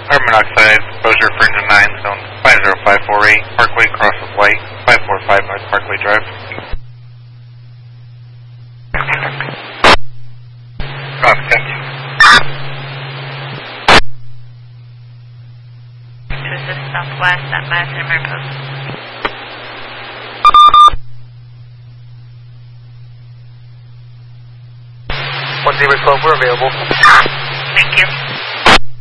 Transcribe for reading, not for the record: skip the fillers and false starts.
Carbon monoxide exposure for engine 9, zone 50548, Parkway, cross with white, 545 North Parkway Drive. Copy, thank you. This is southwest at Madison Post. 1012, we're available. Thank you.